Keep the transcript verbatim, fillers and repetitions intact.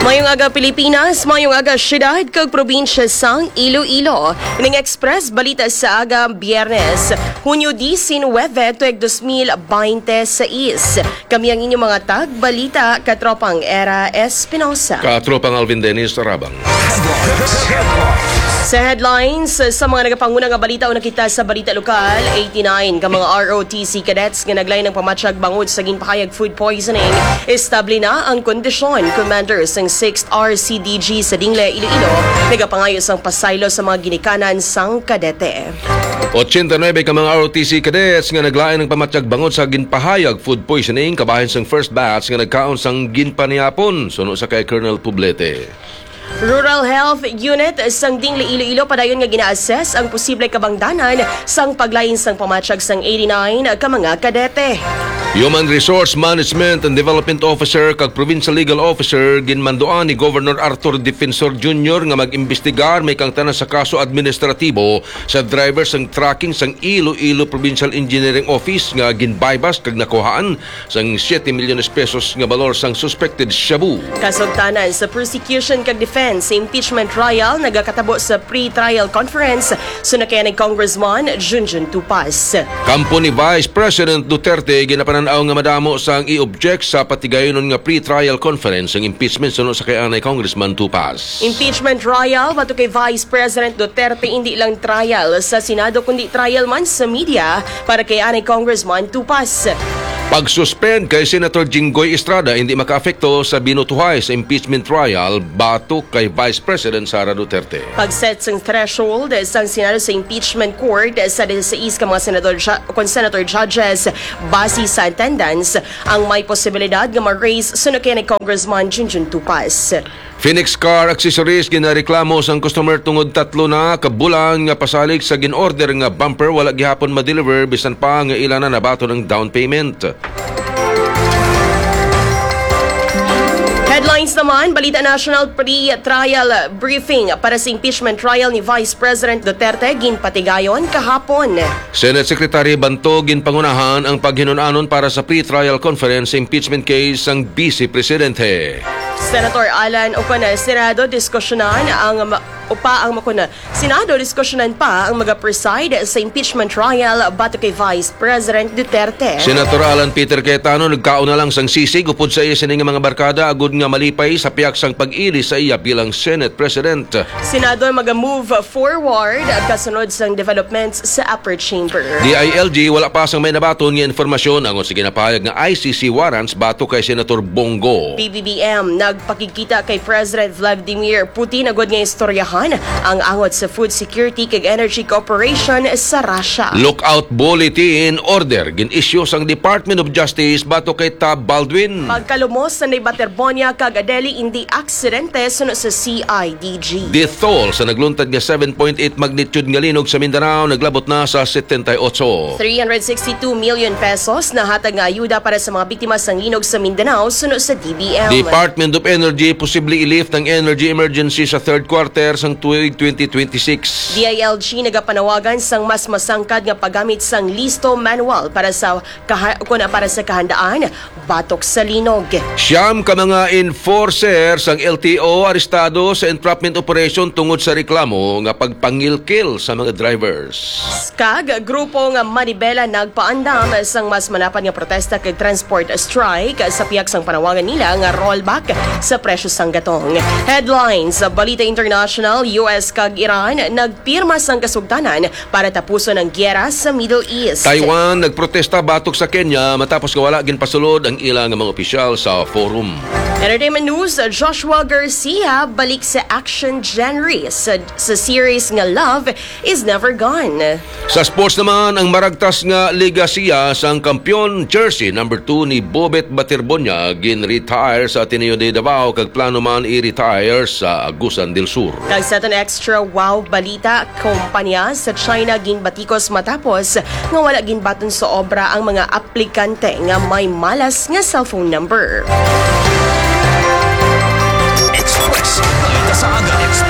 Mayong aga Pilipinas, mayong aga syudad kag probinsya sang Iloilo. Ning Express balita sa aga Biyernes, Hunyo diecinueve tuig dos mil veintiséis. Kami ang inyong mga tag balita katropang Era Espinosa. Katropang Alvin Dennis Tarabang. Sa headlines, sa mga nagapanguna nga balita o nakita sa balita lokal, eighty-nine ka mga R O T C cadets nga naglay ng pamatsyag bangod sa ginpahayag food poisoning. Estable na ang kondisyon. Commander sang sixth R C D G sa Dingle, Iloilo, nagapangayos ang pasaylo sa mga ginikanan sang kadete. eighty-nine ka mga R O T C cadets nga naglain ng pamatsyag bangod sa ginpahayag food poisoning kabahin sang first batch nga nagkaon sang ginpaniyapon suno sa kay Colonel Poblete. Rural Health Unit sang Dingle, Iloilo padayon nga gina-assess ang posible kabangdanan sang paglain sang pamatsyag sang eighty-nine ka mga kadete. Human Resource Management and Development Officer kag Provincial Legal Officer ginmandoan ni Governor Arthur Defensor Junior nga mag-imbestigar may kang tanan sa kaso administratibo sa driver sang tracking sang Iloilo Provincial Engineering Office nga ginbaybas kag nakuhaan sang seven milyones pesos nga balor sang suspected shabu. Kasugtanan sa prosecution kag defense sa impeachment trial nagakatabo sa pre-trial conference sunakay ni Congressman Junjun Tupas. Kampo ni Vice President Duterte ginapanan aw nga madamo sang i-object sa patigayonon nga pre-trial conference ang impeachment suno sa kay anay Congressman Tupas. Impeachment trial bato kay Vice President Duterte hindi lang trial sa Senado kundi trial man sa media para kay anay Congressman Tupas. Pag-suspend kay Senator Jinggoy Estrada hindi makaapekto sa binutuhay sa impeachment trial batok kay Vice President Sara Duterte. Pag-set sang threshold sang Senado sa impeachment court sa sais ka mga senador kon senator judges base sa attendance ang may posibilidad nga mag-raise suno kay ni Congressman Junjun Tupas. Phoenix Car Accessories ginareklamo sang customer tungod tatlo na kabulan nga pasalig sa gin-order nga bumper wala gihapon ma-deliver bisan pa nga ilan na nabato ng down payment. Headlines naman, Balita National pre-trial briefing para sa impeachment trial ni Vice President Duterte ginpatigayon kahapon. Senate Secretary Banto ginpangunahan ang paghinunanon para sa pre-trial conference sa impeachment case ng Vice Presidente. Senator Alan Ocona, Senado diskusyonan ang upa ang makuna. Senado diskusyonan pa ang mag-preside sa impeachment trial bato kay Vice President Duterte. Senator Alan Peter Cayetano nagkaon na lang sang sisig upod sa iya sining mga barkada agud nga malipay sa piyak sang pag-ili sa iya bilang Senate President. Senado mag-move forward at kasunod sang developments sa upper chamber. D I L G wala pa sang may nabaton nga informasyon angon sa ginapahayag nga I C C warrants bato kay Senator Bongo. P B B M nagpakikita kay President Vladimir Putin agud nga istoryahan ang angot sa food security kag energy cooperation sa Russia. Lookout bulletin order gin-issue sang Department of Justice bato kay Tab Baldwin. Pagkalumos sa Baterbonia kag Adeli indi aksidente suno sa C I D G. Dithol sa nagluntad nga seven point eight magnitude nga linog sa Mindanao naglabot na sa seventy-eight. three hundred sixty-two million pesos na hatag nga ayuda para sa mga biktima sang linog sa Mindanao suno sa D B M. Department of Energy posible i-lift ang energy emergency sa third quarter sang tuig twenty twenty-six. D I L G nagapanawagan sang mas masangkad nga paggamit sang listo manual para sa kaha- kuna para sa kahandaan batok sa linog. Siyam ka mga enforcer sang L T O arestado sa entrapment operation tungod sa reklamo nga pagpangilkil sa mga drivers. Kag grupo nga Manibela nagpaandam sang mas manapad nga protesta kag transport strike sa piyak sang panawagan nila nga rollback sa presyo sang gatong. Headlines sa Balita International, U S kag Iran nagpirma sang kasugdanan para tapuson ang gyera sa Middle East. Taiwan nagprotesta batok sa Kenya matapos nga wala ginpasulod ang ilang mga opisyal sa forum. Entertainment news, Joshua Garcia balik sa action genre sa, sa series nga Love is Never Gone. Sa sports naman, ang maragtas nga legasiya sang kampiyon jersey number two ni Bobet Baterbonia gin-retire sa Ateneo de Davao kag plano man i-retire sa Agusan del Sur. Kag sa itong extra wow balita, kumpanya sa China ginbatikos matapos nga wala ginbaton sa obra ang mga aplikante nga may malas nga cellphone number. Express. Balita sa aga Express.